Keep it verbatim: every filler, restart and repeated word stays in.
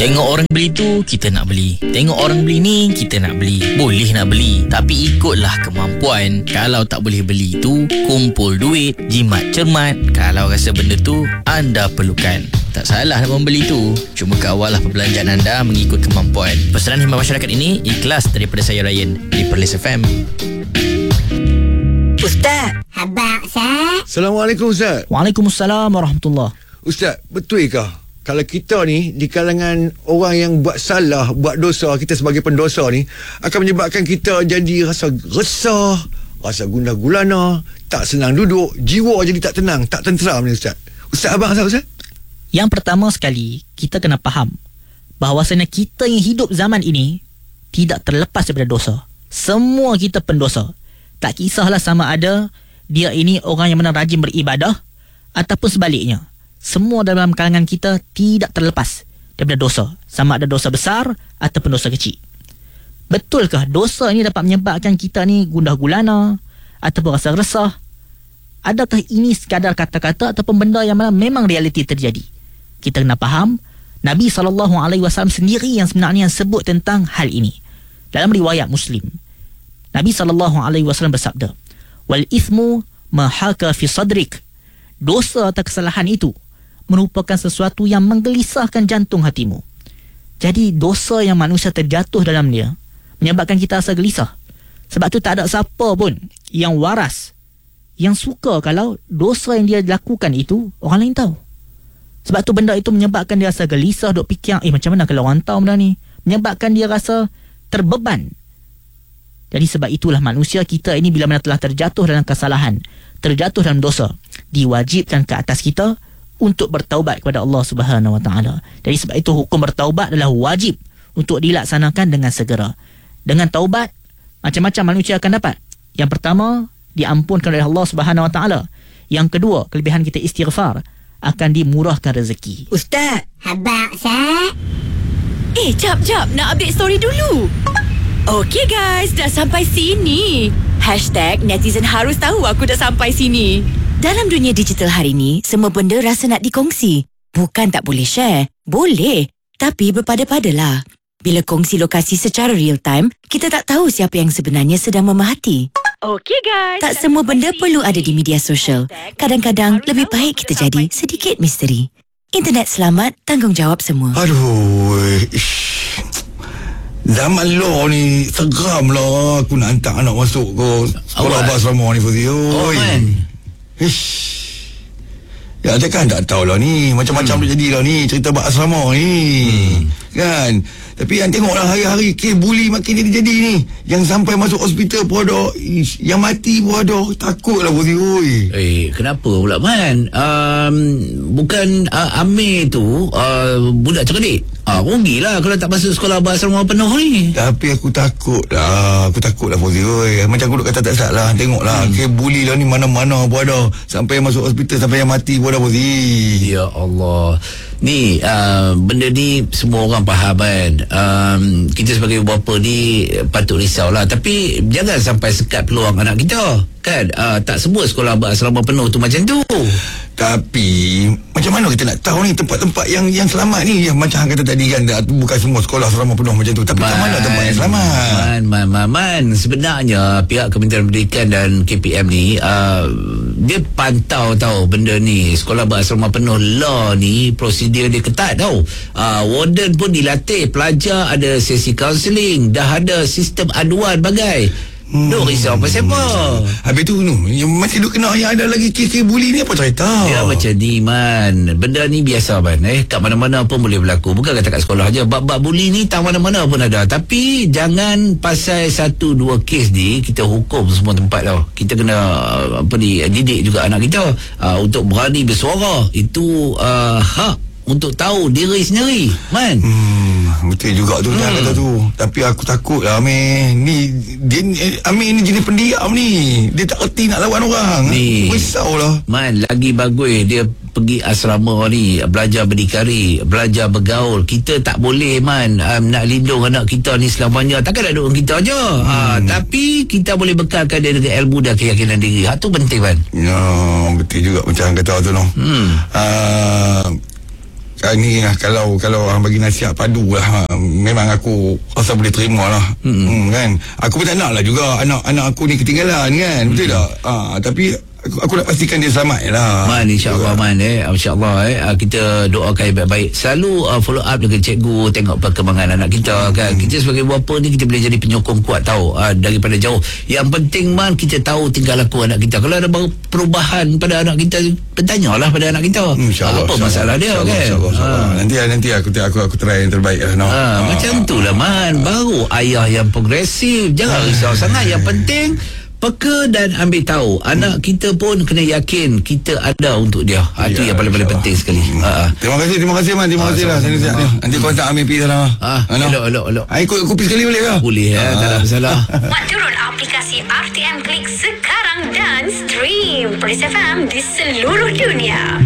Tengok orang beli tu, kita nak beli. Tengok orang beli ni, kita nak beli. Boleh nak beli, tapi ikutlah kemampuan. Kalau tak boleh beli tu, kumpul duit, jimat cermat. Kalau rasa benda tu anda perlukan, tak salah nak membeli tu. Cuma kawallah perbelanjaan anda mengikut kemampuan. Pesanan khidmat masyarakat ini ikhlas daripada saya Ryan di Perlis F M. Ustaz. Habaq, Ustaz. Assalamualaikum, Ustaz. Waalaikumsalam warahmatullahi. Ustaz, betulkah kalau kita ni di kalangan orang yang buat salah, buat dosa, kita sebagai pendosa ni akan menyebabkan kita jadi rasa resah, rasa gundah gulana, tak senang duduk, jiwa jadi tak tenang, tak tenteram ni, Ustaz? Ustaz abang Ustaz, Ustaz? Yang pertama sekali, kita kena faham bahawasanya kita yang hidup zaman ini tidak terlepas daripada dosa. Semua kita pendosa. Tak kisahlah sama ada dia ini orang yang benar rajin beribadah ataupun sebaliknya. Semua dalam kalangan kita tidak terlepas daripada dosa, sama ada dosa besar ataupun dosa kecil. Betulkah dosa ini dapat menyebabkan kita ni gundah gulana ataupun rasa resah? Adakah ini sekadar kata-kata ataupun benda yang memang realiti terjadi? Kita kena faham, Nabi sallallahu alaihi wasallam sendiri yang sebenarnya sebut tentang hal ini. Dalam riwayat Muslim, Nabi sallallahu alaihi wasallam bersabda, "Wal ithmu ma haka fi sadrik." Dosa atau kesalahan itu merupakan sesuatu yang menggelisahkan jantung hatimu. Jadi dosa yang manusia terjatuh dalam dia menyebabkan kita rasa gelisah. Sebab tu tak ada siapa pun yang waras yang suka kalau dosa yang dia lakukan itu orang lain tahu. Sebab tu benda itu menyebabkan dia rasa gelisah, duk fikir, eh macam mana kalau orang tahu benda ni? Menyebabkan dia rasa terbeban. Jadi sebab itulah manusia kita ini bila mana telah terjatuh dalam kesalahan, terjatuh dalam dosa, diwajibkan ke atas kita untuk bertaubat kepada Allah Subhanahu Wa Taala. Jadi sebab itu hukum bertaubat adalah wajib untuk dilaksanakan dengan segera. Dengan taubat, macam-macam manusia akan dapat. Yang pertama, diampunkan oleh Allah Subhanahu Wa Taala. Yang kedua, kelebihan kita istighfar, akan dimurahkan rezeki. Ustaz. Habaq, Ustaz. Eh, jap-jap, nak update story dulu. Okey guys, dah sampai sini. Hashtag netizen harus tahu aku dah sampai sini. Dalam dunia digital hari ni, semua benda rasa nak dikongsi. Bukan tak boleh share. Boleh. Tapi berpada-padalah. Bila kongsi lokasi secara real time, kita tak tahu siapa yang sebenarnya sedang memerhati. Okey guys. Tak semua benda perlu ada di media sosial. Kadang-kadang lebih baik kita jadi sedikit misteri. Internet selamat, tanggungjawab semua. Aduh, ish. Zaman law ni seram lah. Aku nak hantar anak masuk ke sekolah berasrama ni, Fuzi. Oh man, ish. Ya, dia kan tak tahulah ni. Macam-macam hmm. dia jadilah ni cerita berasrama ni. hmm. Kan. Tapi yang tengoklah hari-hari kes buli makin dia jadi ni. Yang sampai masuk hospital pun ada. Ish, yang mati pun ada. Takutlah Fuzi. Eh, kenapa pula man? Um, bukan uh, Amir tu uh, budak cerdik. Ah, rugilah kalau tak masuk sekolah berasrama penuh ni. Tapi aku takut lah. Aku takut lah Fuzi. Macam aku duk kata tak salah. Tengoklah hmm. kes buli lah ni mana-mana pun ada. Sampai masuk hospital, sampai yang mati pun ada Fuzi. Ya Allah. Ni uh, benda ni semua orang faham kan. um, Kita sebagai bapa ni patut risaulah. Tapi jangan sampai sekat peluang anak kita kan. uh, Tak semua sekolah berasrama penuh tu macam tu. Tapi macam mana kita nak tahu ni tempat-tempat yang yang selamat ni? Yang macam kata tadi kan, bukan semua sekolah asrama penuh macam tu. Tapi man, macam mana tempat yang selamat? Man, man, man, man. Sebenarnya pihak Kementerian Pendidikan dan K P M ni uh, dia pantau tahu benda ni. Sekolah berasrama penuh law ni prosedur dia ketat tau. uh, Warden pun dilatih, pelajar ada sesi kaunseling, dah ada sistem aduan bagai. Hmm. Duk risau pasal apa? Habis tu nu, yang masih duk kena yang ada lagi kes-kes buli ni apa cerita? Ya macam ni man. Benda ni biasa man. Eh, kat mana-mana pun boleh berlaku. Bukan kata kat sekolah aja. Bab-bab buli ni tak mana-mana pun ada. Tapi jangan pasal satu dua kes ni kita hukum semua tempat tau. Kita kena apa ni, didik juga anak kita uh, untuk berani bersuara. Itu uh, hak untuk tahu diri sendiri man. Hmm, betul juga tu hmm. kata tu. Tapi aku takut lah Amir. Ni dia, Amir ni jenis pendiam ni. Dia tak erti nak lawan orang. Ni risaulah man. Lagi bagus dia pergi asrama ni, belajar berdikari, belajar bergaul. Kita tak boleh man um, nak lindung anak kita ni selamanya. Takkan nak dukung kita aja. hmm. ha, Tapi kita boleh bekalkan dia dengan ilmu dan keyakinan diri. Ha, tu penting man. Ya, betul juga macam kata tu no. hmm. uh, uh, ni uh, kalau kalau orang bagi nasihat padu lah, uh, memang aku rasa boleh terima lah. Hmm. Hmm, kan. Aku pun tak nak lah juga anak-anak aku ni ketinggalan kan. Betul hmm. tak? Uh, tapi Aku, aku nak pastikan dia selamat lah. Man, insyaAllah Man eh. InsyaAllah eh. Kita doakan yang baik-baik. Selalu uh, follow up dengan cikgu, tengok perkembangan anak kita kan. Hmm. Kita sebagai bapa ni kita boleh jadi penyokong kuat tahu uh, daripada jauh. Yang penting Man, kita tahu tingkah laku anak kita. Kalau ada perubahan pada anak kita, bertanyalah pada anak kita. Hmm, InsyaAllah, apa insya masalah dia insya kan. InsyaAllah, insyaAllah. Ha. Nanti nanti aku aku aku try yang terbaik lah. No? Ha, ha. Macam tu lah Man. Baru ayah yang progresif. Jangan risau sangat. Yang penting peka dan ambil tahu. Anak hmm. kita pun kena yakin kita ada untuk dia. Ha, itu ya, yang paling-paling penting sekali. Hmm. Ha. Terima kasih, terima kasih Man. Terima ha, kasih lah. Sama-sama. Nanti kau tak ambil pergi sana. Ha, elok, elok, elok. Ha, ikut kopi sekali boleh ke? Boleh ya, ha. Tak ada masalah. Mak turun aplikasi R T M Klik sekarang dan stream Police F M di seluruh dunia.